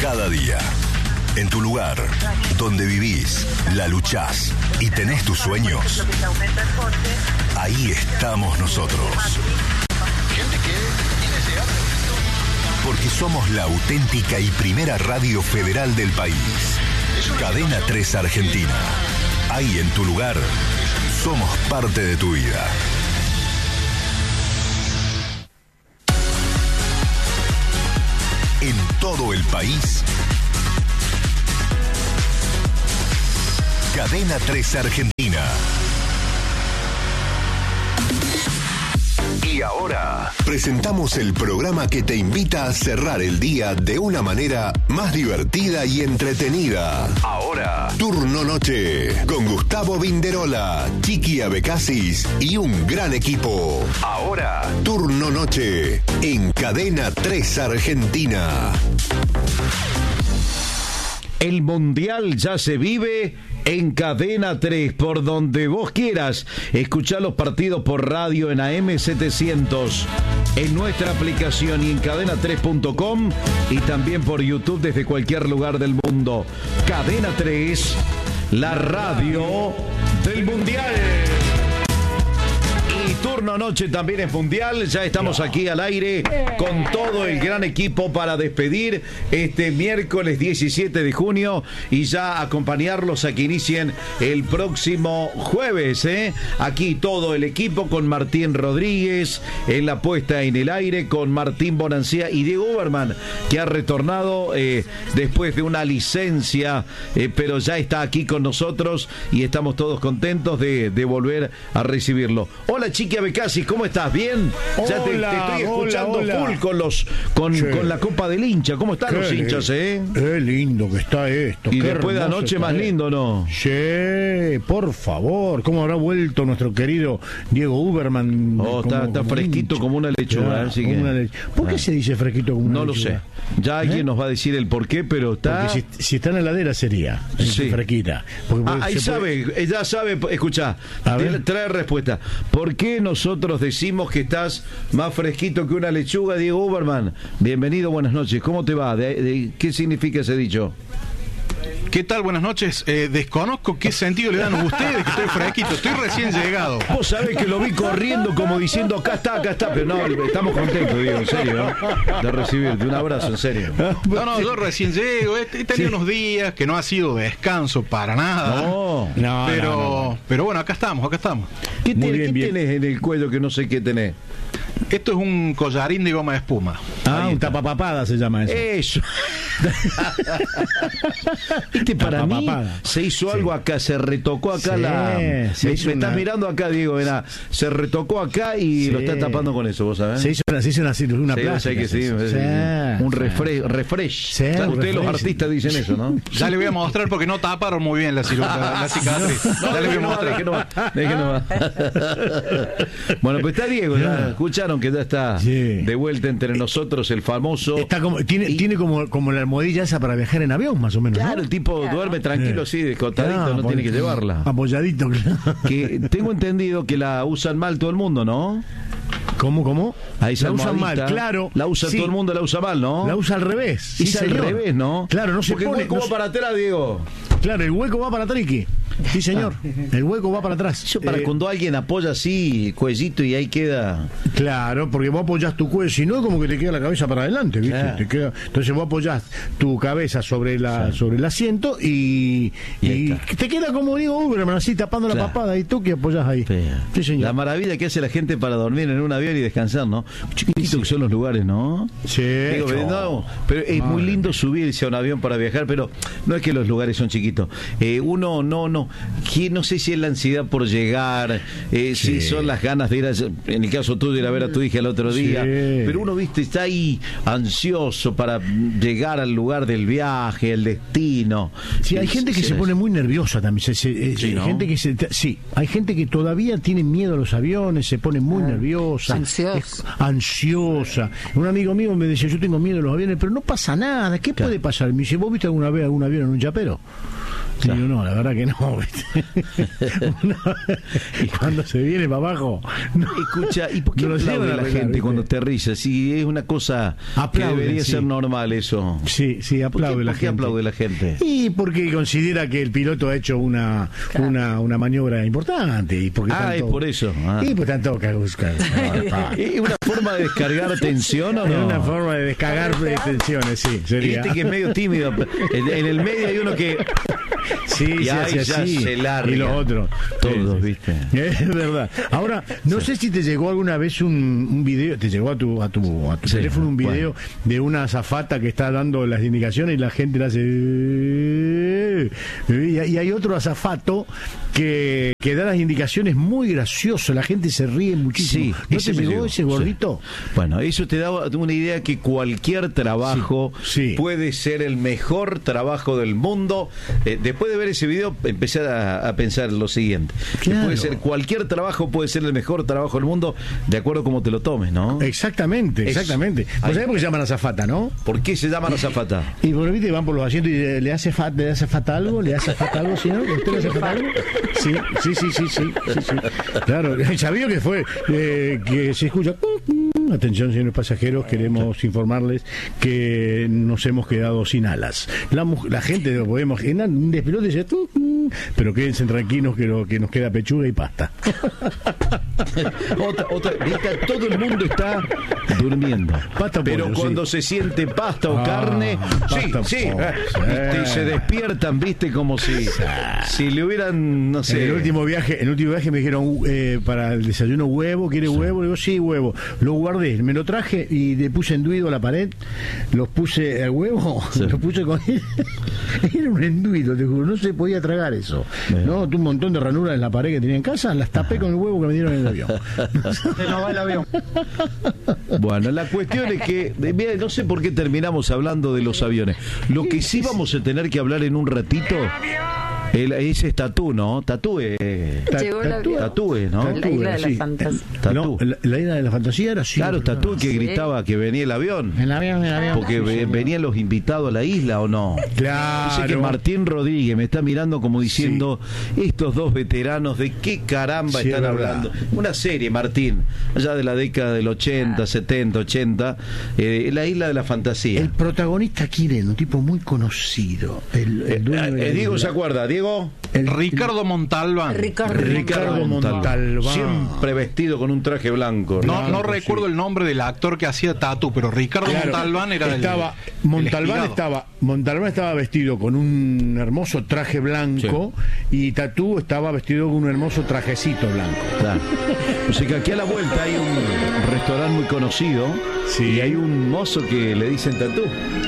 cada día. En tu lugar, donde vivís, la luchás y tenés tus sueños, ahí estamos nosotros. Porque somos la auténtica y primera radio federal del país. Cadena 3 Argentina. Ahí en tu lugar, somos parte de tu vida. En todo el país, Cadena 3 Argentina. Y ahora presentamos el programa que te invita a cerrar el día de una manera más divertida y entretenida. Ahora, Turno Noche, con Gustavo Vinderola, Chiqui Abecasis y un gran equipo. Ahora, Turno Noche, en Cadena 3 Argentina. El Mundial ya se vive en Cadena 3, por donde vos quieras. Escuchá los partidos por radio en AM700, en nuestra aplicación y en cadena3.com, y también por YouTube desde cualquier lugar del mundo. Cadena 3, la radio del Mundial. Y Turno Noche también es mundial. Ya estamos aquí al aire con todo el gran equipo para despedir este miércoles 17 de junio y ya acompañarlos a que inicien el próximo jueves. Aquí todo el equipo con Martín Rodríguez en la puesta en el aire, con Martín Bonancía y Diego Uberman, que ha retornado después de una licencia, pero ya está aquí con nosotros y estamos todos contentos de volver a recibirlo. Hola, Chiqui Abecasis, ¿cómo estás? ¿Bien? Ya te estoy escuchando full con la Copa del Hincha. ¿Cómo están los hinchas, Qué lindo que está esto. Y después de anoche más lindo, ¿no? Sí, por favor. ¿Cómo habrá vuelto nuestro querido Diego Uberman? Está fresquito como una lechuga. Así que... ¿Por qué se dice fresquito como una lechuga? No lo sé. Ya alguien nos va a decir el por qué, pero está... Porque si está en la heladera sería fresquita. Ahí ya sabe, escuchá, trae respuesta. ¿Por qué nosotros decimos que estás más fresquito que una lechuga, Diego Uberman? Bienvenido, buenas noches. ¿Cómo te va? ¿Qué significa ese dicho? ¿Qué tal? Buenas noches. Desconozco qué sentido le dan a ustedes que estoy fresquito. Estoy recién llegado. Vos sabés que lo vi corriendo como diciendo acá está. Pero no, estamos contentos, Diego, en serio, ¿no? De recibirte. Un abrazo, en serio. No, yo recién llego. He tenido unos días que no ha sido descanso para nada. Pero bueno, acá estamos. ¿Qué tenés en el cuello que no sé qué tenés? Esto es un collarín de goma de espuma. Un tapapapada se llama eso. Para mí se hizo algo acá, se retocó acá me estás mirando acá, Diego, se retocó acá y lo está tapando con eso, vos sabés. Se hizo una plástica. Un refresh. Ustedes los artistas dicen eso, ¿no? Ya le voy a mostrar porque no taparon muy bien la cicatriz. Ya le voy a mostrar. Que no va. Bueno, pues está Diego, ya escucharon que ya está de vuelta entre nosotros, el famoso. Está tiene como la almohadilla esa para viajar en avión, más o menos. Claro, el tipo duerme tranquilo así, descotadito, no tiene que llevarla. Apoyadito, claro. Que tengo entendido que la usan mal todo el mundo, ¿no? ¿Cómo? Ahí la usan mal, claro. La usa todo el mundo, la usa mal, ¿no? La usa al revés. Es al revés, ¿no? Claro, no se porque pone. El hueco va para atrás, Diego. Claro, el hueco va para atrás, Iki. Sí, señor. El hueco va para atrás. Eso para cuando alguien apoya así, cuellito, y ahí queda. Claro, porque vos apoyás tu cuello, si no, como que te queda la cabeza para adelante, ¿viste? Claro. Entonces vos apoyás tu cabeza sobre el asiento y te queda como Diego Uberman, así tapando la papada, y tú que apoyás ahí. Sí, señor. La maravilla que hace la gente para dormir en un avión y descansar, ¿no? Chiquitito que son los lugares, ¿no? Sí. Digo, pero es muy lindo subirse a un avión para viajar, pero no es que los lugares son chiquitos. Uno no sé si es la ansiedad por llegar, si son las ganas de ir en el caso tuyo, ir a ver a tu hija el otro día, pero uno, viste, está ahí ansioso para llegar al lugar del viaje, el destino. Sí, hay gente que se pone muy nerviosa también. ¿no? Hay gente que todavía tiene miedo a los aviones, se pone muy nerviosa, ansiosa. Un amigo mío me decía, yo tengo miedo a los aviones, pero no pasa nada. ¿Qué puede pasar? Me dice, ¿vos viste alguna vez algún avión en un chapero? Sí, no, la verdad que no. Cuando se viene para abajo. No. Escucha, ¿y por qué no aplaude la gente cuando aterriza? Si es una cosa que debería ser normal eso. Sí, aplaude la gente. ¿Por qué aplaude la gente? Y porque considera que el piloto ha hecho una maniobra importante. Y porque es por eso. Y pues tanto ¿Es una forma de descargar tensión o no? Es una forma de descargar tensiones, sí. Sería. Viste que es medio tímido. En el medio hay uno que... Sí, y ahí ya se larga. Y los otros. Todos, ¿viste? Es verdad. Ahora, no sé si te llegó alguna vez un video, te llegó a tu teléfono un video de una azafata que está dando las indicaciones y la gente le hace... Y hay otro azafato que da las indicaciones muy gracioso, la gente se ríe muchísimo. Sí, ¿No te llegó ese gordito? Sí. Bueno, eso te da una idea que cualquier trabajo puede ser el mejor trabajo del mundo. Después de ver ese video empecé a pensar lo siguiente, que puede ser cualquier trabajo, puede ser el mejor trabajo del mundo de acuerdo a cómo te lo tomes, ¿no? Exactamente. ¿Vos sabés por qué se llaman azafata, no? ¿Por qué se llaman azafata? Y por viste, van por los asientos y le hace falta algo, señor, ¿usted le hace falta algo? Sí. Claro, sabía que fue que se escucha. Atención, señores pasajeros, queremos informarles que nos hemos quedado sin alas. La gente lo podemos imaginar, un despelote dice, pero quédense tranquilos que nos queda pechuga y pasta. Todo el mundo está durmiendo. Pero cuando se siente pasta o carne, y se despiertan, viste, como si le hubieran, no sé. En el último viaje me dijeron para el desayuno huevo, ¿quiere huevo? Le digo, sí, huevo. Lo guardé, me lo traje y le puse enduido a la pared, los puse al huevo, lo puse con él. Era un enduido, te juro, no se podía tragar eso. No, un montón de ranuras en la pared que tenía en casa, las tapé con el huevo que me dieron en el avión. Se nos va el avión. Bueno, la cuestión es que no sé por qué terminamos hablando de los aviones. Lo que sí vamos a tener que hablar en un ratito ese es Tatú, ¿no? Tatúe, ¿no? La isla de la fantasía. No, la isla de la fantasía era así. Claro, Tatú que gritaba que venía el avión. El avión. Porque venían los invitados a la isla, ¿o no? Claro. Dice que Martín Rodríguez me está mirando como diciendo, estos dos veteranos, ¿de qué caramba están hablando? Una serie, Martín, allá de la década del 80, 70, 80, la isla de la fantasía. El protagonista, ¿quién es? Un tipo muy conocido. Diego se acuerda, Diego. Ricardo Montalbán. Ricardo Montalbán. Siempre vestido con un traje blanco. No recuerdo el nombre del actor que hacía Tatú, pero Ricardo Montalbán era Montalbán estaba vestido con un hermoso traje blanco y Tatú estaba vestido con un hermoso trajecito blanco. Claro. O sea que aquí a la vuelta hay un restaurante muy conocido y hay un mozo que le dicen Tatú.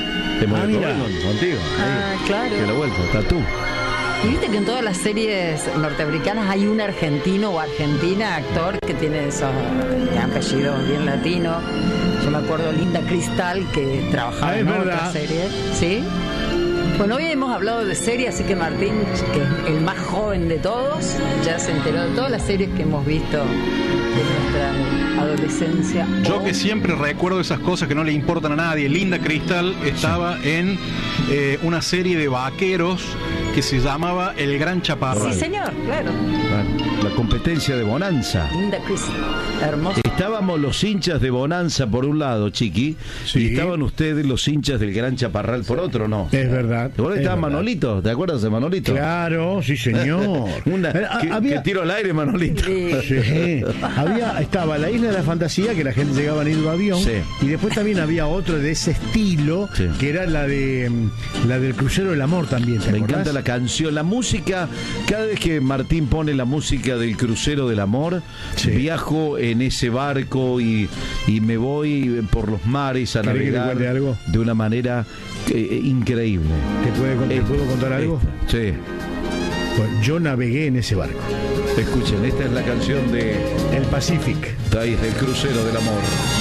Contigo. Claro. A la vuelta, Tatú. Y viste que en todas las series norteamericanas hay un argentino o argentina, actor, que tiene esos apellidos bien latinos. Yo me acuerdo Linda Cristal, que trabajaba en otra serie. ¿Sí? Bueno, hoy hemos hablado de series, así que Martín, que es el más joven de todos, ya se enteró de todas las series que hemos visto de nuestra adolescencia. Yo que siempre recuerdo esas cosas que no le importan a nadie. Linda Cristal estaba en una serie de vaqueros que se llamaba El Gran Chaparral. Sí, señor, claro. La competencia de Bonanza. Linda Cristal, hermosa. Estábamos los hinchas de Bonanza por un lado, Chiqui, y estaban ustedes los hinchas del Gran Chaparral por otro, ¿no? Es verdad. Igual estaba Manolito, ¿te acuerdas de Manolito? Claro, sí, señor. Que tiro al aire, Manolito. Sí. Estaba la isla de la fantasía, que la gente llegaba en el avión, y después también había otro de ese estilo, que era la del crucero del amor también. Me encanta la canción, la música. Cada vez que Martín pone la música del crucero del amor, viajo en ese barco y me voy por los mares a navegar de una manera increíble. ¿Te puedo contar algo? Sí. Pues yo navegué en ese barco. Escuchen, esta es la canción de El Pacific. Del crucero del amor.